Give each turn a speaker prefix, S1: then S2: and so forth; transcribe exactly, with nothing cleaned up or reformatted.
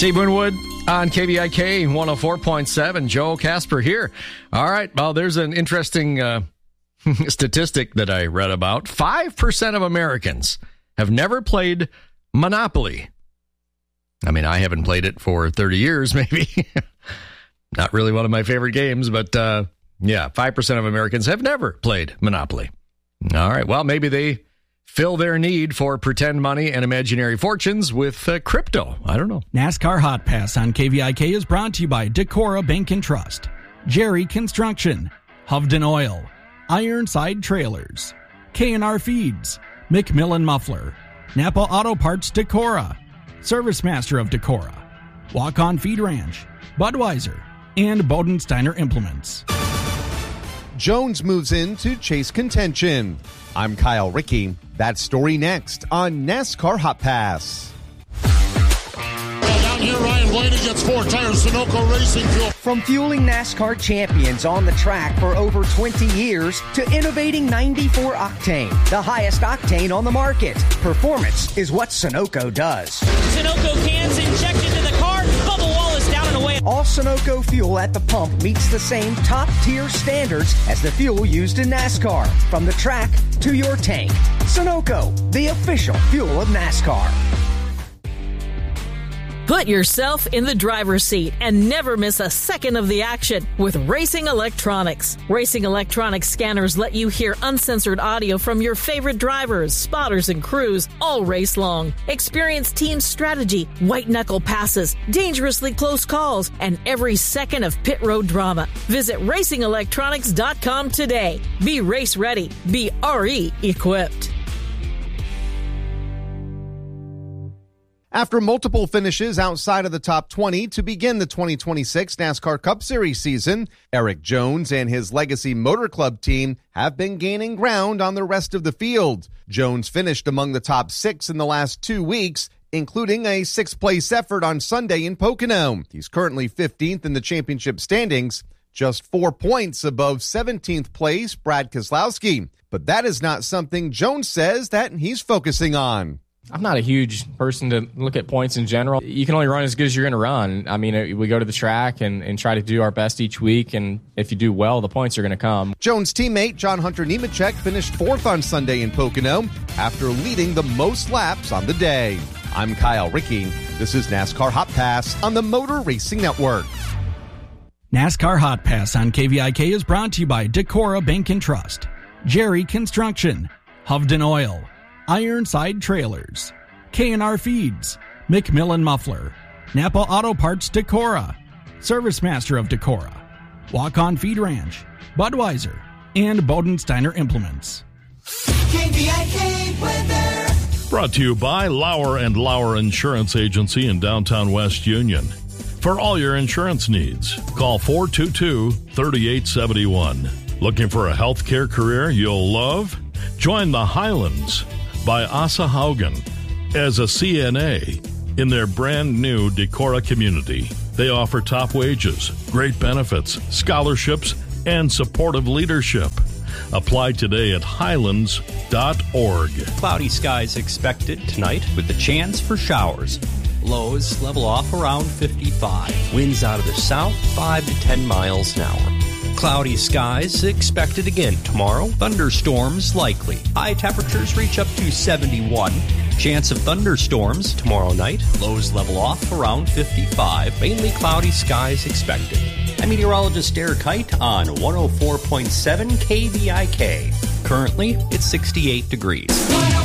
S1: Steve Winwood on K V I K one oh four point seven. Joe Casper here. All right. Well, there's an interesting uh, statistic that I read about. five percent of Americans have never played Monopoly. I mean, I haven't played it for thirty years, maybe. Not really one of my favorite games, but uh, yeah, five percent of Americans have never played Monopoly. All right. Well, maybe they fill their need for pretend money and imaginary fortunes with uh, crypto. I don't know.
S2: NASCAR Hot Pass on K V I K is brought to you by Decorah Bank and Trust, Jerry Construction, Hovden Oil, Ironside Trailers, K and R Feeds, McMillan Muffler, Napa Auto Parts Decorah, Service Master of Decorah, Walk On Feed Ranch, Budweiser, and Bodensteiner Implements.
S3: Jones moves in to chase contention. I'm Kyle Rickey. That story next on NASCAR Hot Pass.
S4: Down here, Ryan Blaney gets four tires, Sunoco Racing Fuel.
S5: From fueling NASCAR champions on the track for over twenty years to innovating ninety-four octane, the highest octane on the market. Performance is what Sunoco does.
S6: Sunoco cans injected into the car, bubble wall is down and away.
S5: All Sunoco fuel at the pump meets the same top-tier standards as the fuel used in NASCAR. From the track to your tank. Sunoco, the official fuel of NASCAR.
S7: Put yourself in the driver's seat and never miss a second of the action with Racing Electronics. Racing Electronics scanners let you hear uncensored audio from your favorite drivers, spotters, and crews all race long. Experience team strategy, white-knuckle passes, dangerously close calls, and every second of pit road drama. Visit racing electronics dot com today. Be race ready. Be R E equipped.
S3: After multiple finishes outside of the top twenty to begin the twenty twenty-six NASCAR Cup Series season, Eric Jones and his Legacy Motor Club team have been gaining ground on the rest of the field. Jones finished among the top six in the last two weeks, including a sixth-place effort on Sunday in Pocono. He's currently fifteenth in the championship standings, just four points above seventeenth place Brad Keselowski. But that is not something Jones says that he's focusing on.
S8: I'm not a huge person to look at points in general. You can only run as good as you're going to run. I mean, we go to the track and, and try to do our best each week, and if you do well, the points are going to come.
S3: Jones' teammate John Hunter Nemechek finished fourth on Sunday in Pocono after leading the most laps on the day. I'm Kyle Rickey. This is NASCAR Hot Pass on the Motor Racing Network.
S2: NASCAR Hot Pass on K V I K is brought to you by Decorah Bank and Trust, Jerry Construction, Hovden Oil, Ironside Trailers, K and R Feeds, McMillan Muffler, Napa Auto Parts Decorah, Service Master of Decorah, Walk On Feed Ranch, Budweiser, and Bodensteiner Implements.
S9: K V I K weather.
S10: Brought to you by Lauer and Lauer Insurance Agency in downtown West Union. For all your insurance needs, call four two two, three eight seven one. Looking for a healthcare career you'll love? Join the Highlands by Asa Haugen as a C N A in their brand new Decorah community. They offer top wages, great benefits, scholarships, and supportive leadership. Apply today at highlands dot org.
S11: Cloudy skies expected tonight with a chance for showers. Lows level off around fifty-five. Winds out of the south five to ten miles an hour. Cloudy skies expected again tomorrow. Thunderstorms likely. High temperatures reach up to seventy-one. Chance of thunderstorms tomorrow night. Lows level off around fifty-five. Mainly cloudy skies expected. I'm meteorologist Derek Height on one oh four point seven K V I K. Currently, it's sixty-eight degrees.